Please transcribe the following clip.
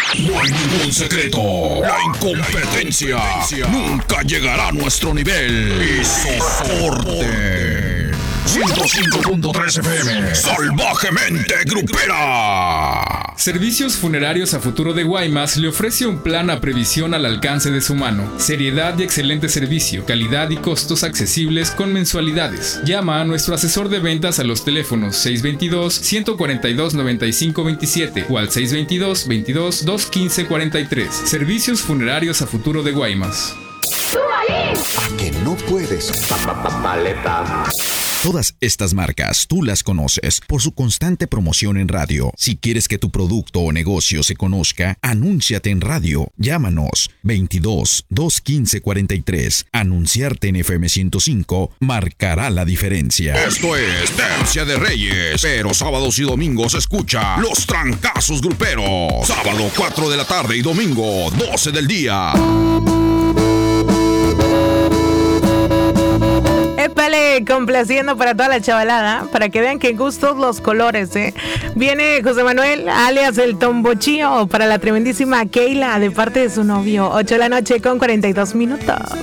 No hay ningún secreto. La incompetencia nunca llegará a nuestro nivel. Y soporte. 105.3 FM. Salvajemente grupera. Servicios Funerarios a Futuro de Guaymas le ofrece un plan a previsión al alcance de su mano. Seriedad y excelente servicio, calidad y costos accesibles con mensualidades. Llama a nuestro asesor de ventas a los teléfonos 622-142-9527 o al 622-22-215-43. Servicios Funerarios a Futuro de Guaymas. ¿A que no puedes? Paleta. Todas estas marcas tú las conoces por su constante promoción en radio. Si quieres que tu producto o negocio se conozca, anúnciate en radio. Llámanos 22-215-43. Anunciarte en FM 105 marcará la diferencia. Esto es Tercia de Reyes, pero sábados y domingos escucha Los Trancazos Gruperos. Sábado 4 de la tarde y domingo 12 del día. Épale, complaciendo para toda la chavalada, para que vean que gustos los colores, ¿eh? Viene José Manuel, alias el Tombochío, para la tremendísima Keila, de parte de su novio. 8 de la noche con 42 minutos.